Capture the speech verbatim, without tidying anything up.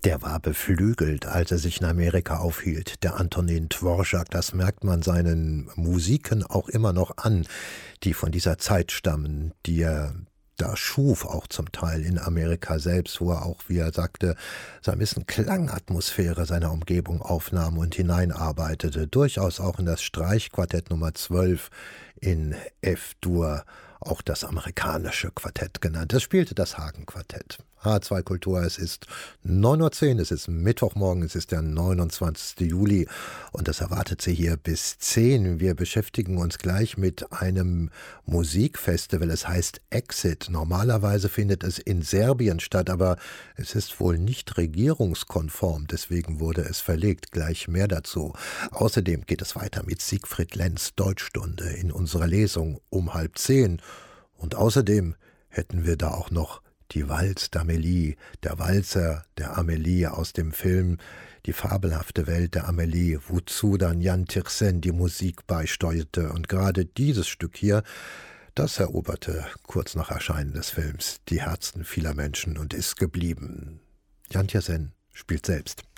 Der war beflügelt, als er sich in Amerika aufhielt, der Antonin Dvorak. Das merkt man seinen Musiken auch immer noch an, die von dieser Zeit stammen, die er da schuf, auch zum Teil in Amerika selbst, wo er auch, wie er sagte, so ein bisschen Klangatmosphäre seiner Umgebung aufnahm und hineinarbeitete. Durchaus auch in das Streichquartett Nummer zwölf in F-Dur, auch das amerikanische Quartett genannt. Das spielte das Hagen-Quartett. H zwei Kultur, es ist neun Uhr zehn, es ist Mittwochmorgen, es ist der neunundzwanzigste Juli und das erwartet Sie hier bis zehn. Wir beschäftigen uns gleich mit einem Musikfestival, es heißt Exit. Normalerweise findet es in Serbien statt, aber es ist wohl nicht regierungskonform, deswegen wurde es verlegt. Gleich mehr dazu. Außerdem geht es weiter mit Siegfried Lenz Deutschstunde in unserer Lesung um halb zehn. Und außerdem hätten wir da auch noch die Walz d'Amélie, der Walzer der Amélie aus dem Film Die fabelhafte Welt der Amélie, wozu dann Jan Tiersen die Musik beisteuerte. Und gerade dieses Stück hier, das eroberte kurz nach Erscheinen des Films die Herzen vieler Menschen und ist geblieben. Jan Tiersen spielt selbst.